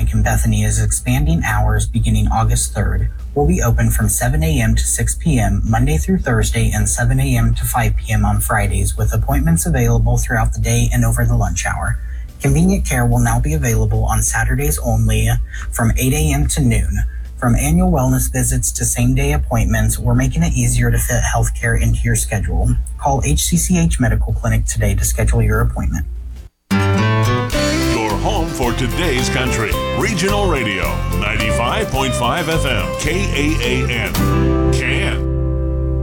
Clinic in Bethany is expanding hours beginning August 3rd. We'll be open from 7 a.m. to 6 p.m. Monday through Thursday and 7 a.m. to 5 p.m. on Fridays, with appointments available throughout the day and over the lunch hour. Convenient care will now be available on Saturdays only from 8 a.m. to noon. From annual wellness visits to same-day appointments, we're making it easier to fit healthcare into your schedule. Call HCCH Medical Clinic today to schedule your appointment. Your home for today's country. Regional Radio, 95.5 FM, KAAN.